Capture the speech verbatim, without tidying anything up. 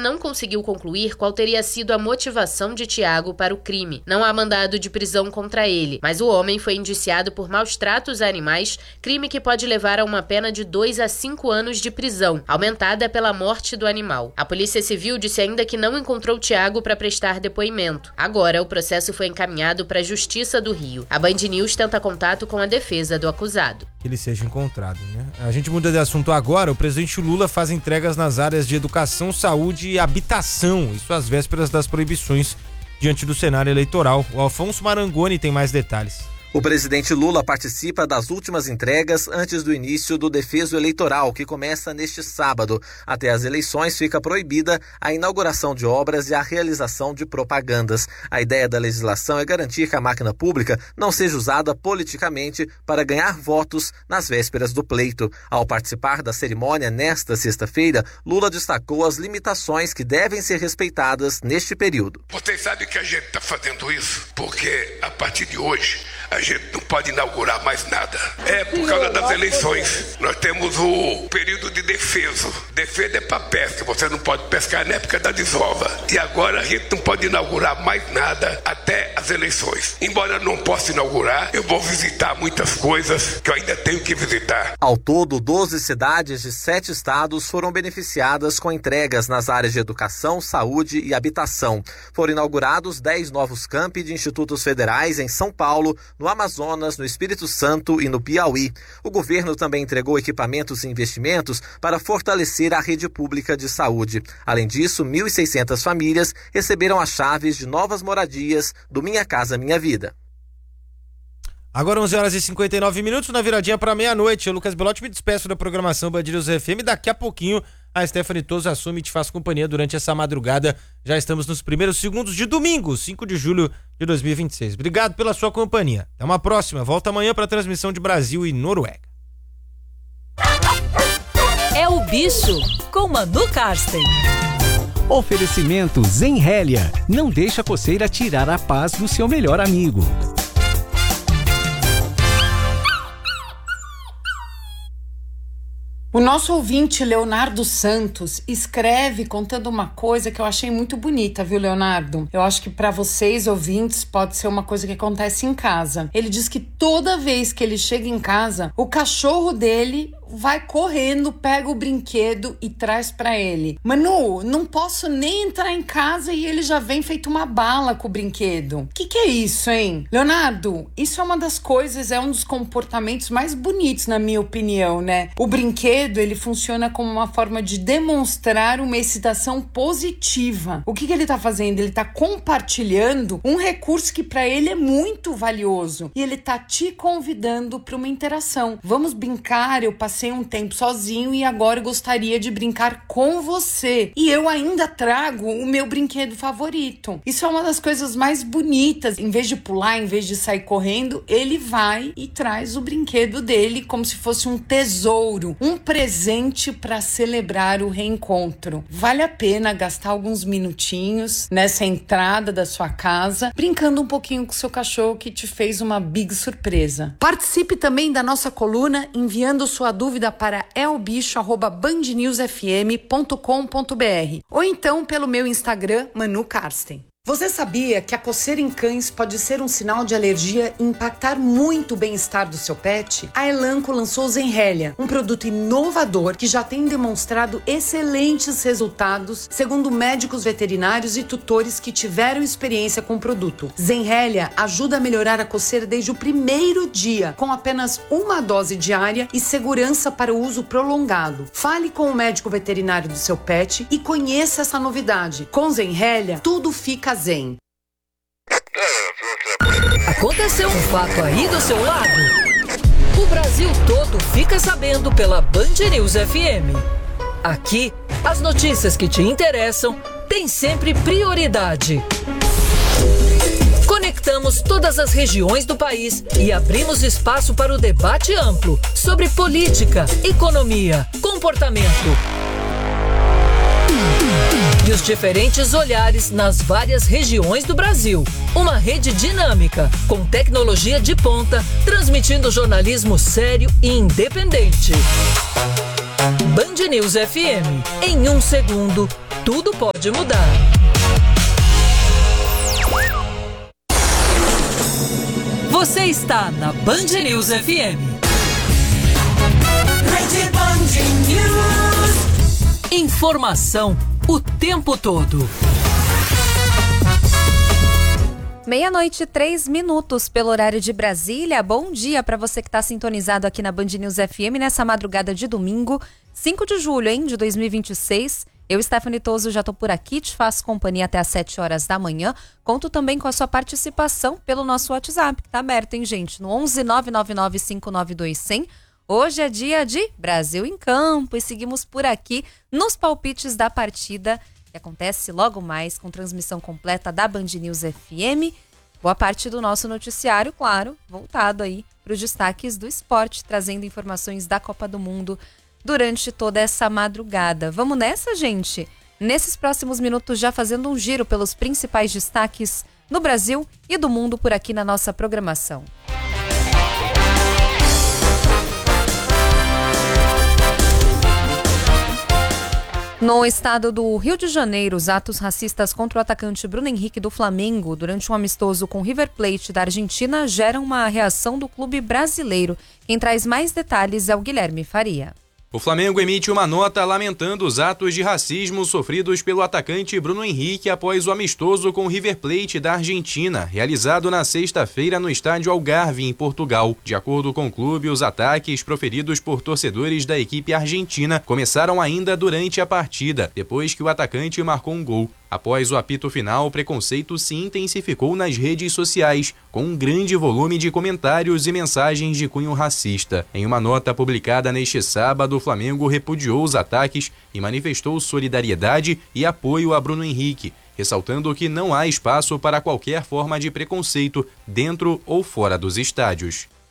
não conseguiu concluir qual teria sido a motivação de Tiago para o crime. Não há mandado de prisão contra ele, mas o homem foi indiciado por maus tratos a animais, crime que pode levar a uma pena de dois a cinco anos de prisão, aumentada pela morte do animal. A Polícia Civil disse ainda que não encontrou Tiago para prestar depoimento. Agora, o processo foi encaminhado para a Justiça do Rio. A Band News tenta contato com a defesa do acusado. Que ele seja encontrado, né? A gente muda de assunto agora. O presidente Lula faz entregas nas áreas de educação, saúde e habitação, isso às vésperas das proibições diante do cenário eleitoral. O Alfonso Marangoni tem mais detalhes. O presidente Lula participa das últimas entregas antes do início do defeso eleitoral, que começa neste sábado. Até as eleições fica proibida a inauguração de obras e a realização de propagandas. A ideia da legislação é garantir que a máquina pública não seja usada politicamente para ganhar votos nas vésperas do pleito. Ao participar da cerimônia nesta sexta-feira, Lula destacou as limitações que devem ser respeitadas neste período. Vocês sabem que a gente está fazendo isso porque, a partir de hoje, a gente não pode inaugurar mais nada. É por causa das eleições. Nós temos o período de defeso. Defesa é para pesca. Você não pode pescar na época da desova. E agora a gente não pode inaugurar mais nada até as eleições. Embora eu não possa inaugurar, eu vou visitar muitas coisas que eu ainda tenho que visitar. Ao todo, doze cidades de sete estados foram beneficiadas com entregas nas áreas de educação, saúde e habitação. Foram inaugurados dez novos campi de institutos federais em São Paulo, no Amazonas, no Espírito Santo e no Piauí. O governo também entregou equipamentos e investimentos para fortalecer a rede pública de saúde. Além disso, mil e seiscentas famílias receberam as chaves de novas moradias do Minha Casa Minha Vida. Agora onze horas e cinquenta e nove minutos, na viradinha para meia-noite. Eu, Lucas Belotti, me despeço da programação Band News F M. Daqui a pouquinho a Stephanie Toso assume e te faz companhia durante essa madrugada. Já estamos nos primeiros segundos de domingo, cinco de julho de dois mil e vinte e seis. Obrigado pela sua companhia. Até uma próxima. Volta amanhã para a transmissão de Brasil e Noruega. É o Bicho, com Manu Karsten. Oferecimento Zenrélia. Não deixa a coceira tirar a paz do seu melhor amigo. O nosso ouvinte, Leonardo Santos, escreve contando uma coisa que eu achei muito bonita, viu, Leonardo? Eu acho que para vocês, ouvintes, pode ser uma coisa que acontece em casa. Ele diz que toda vez que ele chega em casa, o cachorro dele vai correndo, pega o brinquedo e traz pra ele. Manu, não posso nem entrar em casa e ele já vem feito uma bala com o brinquedo. Que que é isso, hein? Leonardo, isso é uma das coisas, é um dos comportamentos mais bonitos, na minha opinião, né? O brinquedo, ele funciona como uma forma de demonstrar uma excitação positiva. O que que ele tá fazendo? Ele tá compartilhando um recurso que pra ele é muito valioso. E ele tá te convidando pra uma interação. Vamos brincar, eu passei um tempo sozinho e agora eu gostaria de brincar com você. E eu ainda trago o meu brinquedo favorito. Isso é uma das coisas mais bonitas. Em vez de pular, em vez de sair correndo, ele vai e traz o brinquedo dele como se fosse um tesouro, um presente para celebrar o reencontro. Vale a pena gastar alguns minutinhos nessa entrada da sua casa, brincando um pouquinho com o seu cachorro que te fez uma big surpresa. Participe também da nossa coluna enviando sua dúvida para elbicho arroba band news f m ponto com ponto b r ou então pelo meu Instagram, Manu Karsten. Você sabia que a coceira em cães pode ser um sinal de alergia e impactar muito o bem-estar do seu pet? A Elanco lançou Zenrélia, um produto inovador que já tem demonstrado excelentes resultados, segundo médicos veterinários e tutores que tiveram experiência com o produto. Zenrélia ajuda a melhorar a coceira desde o primeiro dia, com apenas uma dose diária e segurança para o uso prolongado. Fale com o médico veterinário do seu pet e conheça essa novidade. Com Zenrélia, tudo fica zen. Aconteceu um fato aí do seu lado? O Brasil todo fica sabendo pela Band News F M. Aqui, as notícias que te interessam têm sempre prioridade. Conectamos todas as regiões do país e abrimos espaço para o debate amplo sobre política, economia, comportamento e os diferentes olhares nas várias regiões do Brasil. Uma rede dinâmica, com tecnologia de ponta, transmitindo jornalismo sério e independente. Band News F M. Em um segundo, tudo pode mudar. Você está na Band News F M. Rede Band News. Informação o tempo todo. Meia-noite, três minutos pelo horário de Brasília. Bom dia para você que está sintonizado aqui na Band News F M nessa madrugada de domingo, cinco de julho, hein, de dois mil e vinte e seis. Eu, Stephanie Toso, já estou por aqui, te faço companhia até às sete horas da manhã. Conto também com a sua participação pelo nosso WhatsApp, que está aberto, hein, gente? No onze nove nove nove cinco nove dois zero zero. Hoje é dia de Brasil em Campo e seguimos por aqui nos palpites da partida, que acontece logo mais com transmissão completa da Band News F M. Boa parte do nosso noticiário, claro, voltado aí para os destaques do esporte, trazendo informações da Copa do Mundo durante toda essa madrugada. Vamos nessa, gente? Nesses próximos minutos, já fazendo um giro pelos principais destaques no Brasil e do mundo por aqui na nossa programação. No estado do Rio de Janeiro, os atos racistas contra o atacante Bruno Henrique do Flamengo durante um amistoso com River Plate da Argentina geram uma reação do clube brasileiro. Quem traz mais detalhes é o Guilherme Faria. O Flamengo emite uma nota lamentando os atos de racismo sofridos pelo atacante Bruno Henrique após o amistoso com o River Plate da Argentina, realizado na sexta-feira no estádio Algarve, em Portugal. De acordo com o clube, os ataques proferidos por torcedores da equipe argentina começaram ainda durante a partida, depois que o atacante marcou um gol. Após o apito final, o preconceito se intensificou nas redes sociais, com um grande volume de comentários e mensagens de cunho racista. Em uma nota publicada neste sábado, o Flamengo repudiou os ataques e manifestou solidariedade e apoio a Bruno Henrique, ressaltando que não há espaço para qualquer forma de preconceito dentro ou fora dos estádios.